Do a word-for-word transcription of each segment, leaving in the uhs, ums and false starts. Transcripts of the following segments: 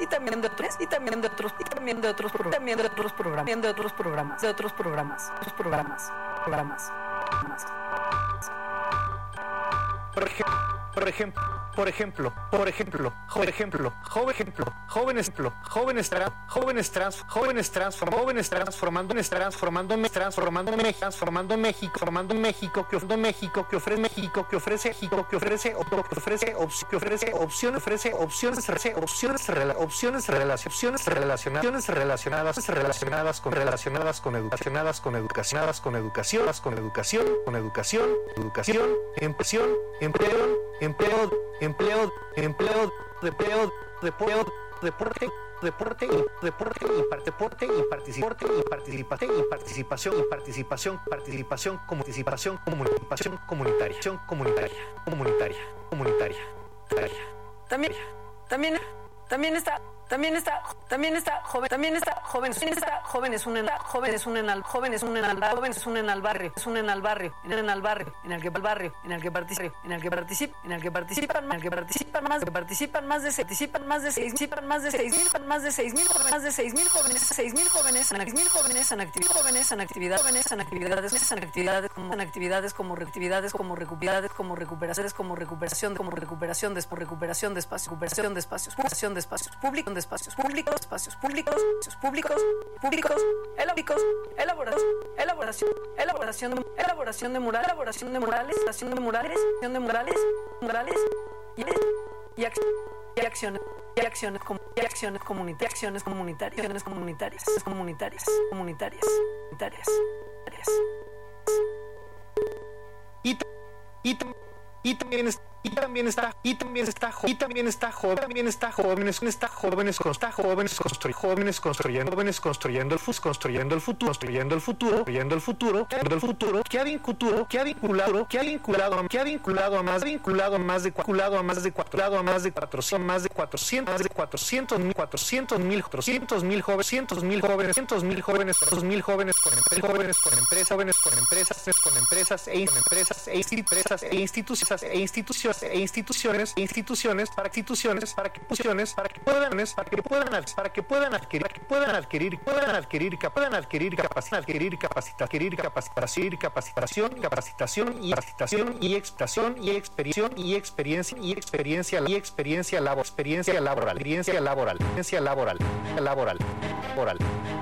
y también de otros y también de otros y también de otros programas, también de otros programas, también de otros programas, de otros programas, otros programas, programas. Por ejemplo, por ejemplo, por ejemplo, por ejemplo, por ejemplo, joven ejemplo, jóvenes ejemplo, jóvenes trans, jóvenes trans, jóvenes trans, jóvenes transformando, transformando, transformando, transformando México, formando México, que ofrece México, que ofrece México, que ofrece México, que ofrece, que ofrece, que ofrece opciones, ofrece opciones, ofrece opciones, opciones, opciones relacionadas, relacionadas, relacionadas con relacionadas con educacionadas con educacionadas con educación, con educación, con educación, educación, empleo, empleo, empleo, empleo, empleo, empleo, deporte, deporte, deporte, deporte, deporte y participación y participación y participación y participación, participación, participación, comunicación comunitaria, comunitaria, comunitaria, comunitaria, también, también, también está. También está, también está joven, también está joven, también está jóvenes unen, jóvenes unen al, jóvenes unen al, jóvenes unen al barrio, unen al barrio, unen al barrio, en el que el barrio, en el que participan, en el que participan, en el que participan, en el que participan más, que participan más de participan más de seis, participan más de seis mil, más de seis mil jóvenes, más de seis mil jóvenes, seis mil jóvenes, seis mil jóvenes en actividad, jóvenes en actividad, jóvenes en actividades, en actividades como en actividades como reactividades como recuperaciones, como recuperaciones, como recuperación, como recuperación de recuperación de espacios, recuperación de espacios, recuperación de espacios públicos, de espacios públicos, espacios públicos, espacios públicos, públicos, elabóricos, elaborados, elaboración, elaboración, elaboración de mural, elaboración de murales, elaboración de murales, elaboración de murales, murales y, y, y acciones, y acciones, y acciones comunitarias, acciones comunitarias, acciones comunitarias, comunitarias, comunitarias, comunitarias, y y y también es y también está y también está y también está joven también está jóvenes está jóvenes está jóvenes construyendo jóvenes construyendo jóvenes construyendo el futuro construyendo el futuro construyendo el futuro construyendo el futuro construyendo el futuro que ha vinculado que ha vinculado que ha vinculado que ha vinculado a más vinculado a más de vinculado a más de cuatro a más de cuatrocientos más de cuatrocientos más de cuatrocientos mil cuatrocientos mil cuatrocientos mil jóvenes cientos mil jóvenes cientos mil jóvenes cientos mil jóvenes con empresas jóvenes con empresas jóvenes con empresas con empresas e empresas e empresas e instituciones e instituciones e instituciones e instituciones para instituciones para que instituciones para que puedan para que puedan para que puedan adquirir para que puedan adquirir puedan adquirir que puedan adquirir capacidad adquirir capacidad adquirir capacitación capacitación capacitación y capacitación y expresión y experiencia y experiencia y experiencia y experiencia laboral experiencia laboral experiencia laboral experiencia laboral laboral laboral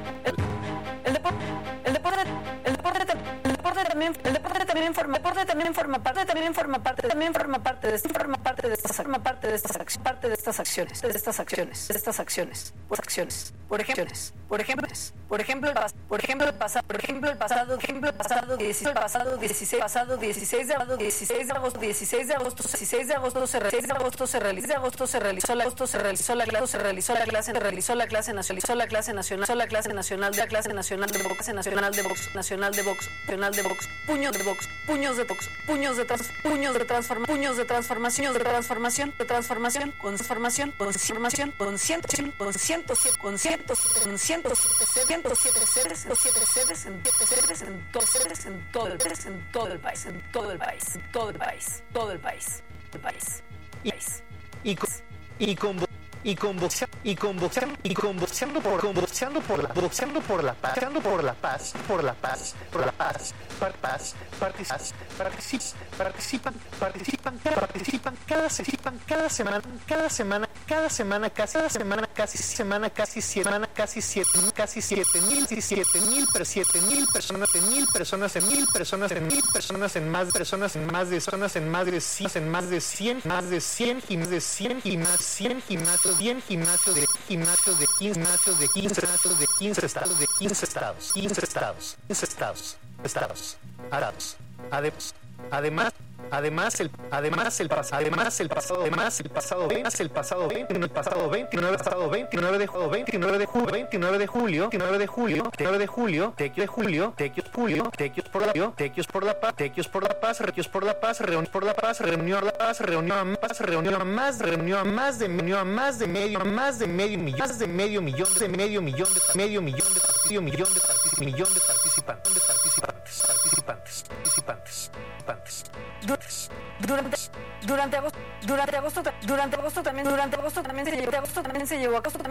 el deporte el deporte el deporte el deporte también el deporte también forma deporte también forma parte también forma parte también forma parte de forma parte de estas forma parte de estas acciones parte de estas acciones de estas acciones de estas acciones por acciones por ejemplo por ejemplo por ejemplo el pas, por ejemplo el pasado por ejemplo el pasado ejemplo el pasado dieciséis el pasado dieciséis pasado dieciséis de agosto dieciséis de agosto dieciséis de agosto dieciséis de agosto se realizó de agosto se realizó de agosto se realizó la agosto se realizó la clase se realizó la clase se realizó la clase nacional la clase nacional la clase nacional de la clase nacional de box nacional de box nacional de box nacional de box puños de box puños de box puños de trans puños de transformación puños de transformación de transformación de transformación con transformación con transformación con ciento con ciento con ciento con ciento ciento siete sedes en siete sedes en siete sedes en dos sedes en todo el país en todo el país en todo el país en todo el país todo el país el país y y con y con y con y con boxeando por con boxeando por la boxeando por la paz boxeando por la paz por la paz por la paz par paz participas participan participan participan cada participan cada semana cada semana cada semana casi cada semana casi semana casi semana casi siete casi siete mil siete mil siete mil personas en mil personas en mil personas en mil personas en más personas en más de zonas en más de cien en más de cien más de cien gimnasios de cien gimnasios cien gimnasios cien gimnasios de gimnasios de quince gimnasios de quince estados de quince estados de quince estados quince estados quince estados estados estados además además Además el además el pasado además el pasado además el pasado además el pasado veintinueve el pasado veintinueve pasado veintinueve de julio veintinueve de julio veintinueve de julio veintinueve de julio veintinueve de julio tequios de julio tequios julio tequios por la tequios por la paz tequios por la paz tequios por la paz reunión por la paz reunió a la paz reunió a más reunió a más reunió a más de reunió a más de medio más de medio millón más de medio millón de medio millón de medio millón de medio millón de participantes millón de participantes de participantes participantes participantes participantes durante durante agosto durante agosto durante agosto también durante agosto también se llevó agosto también se llevó agosto también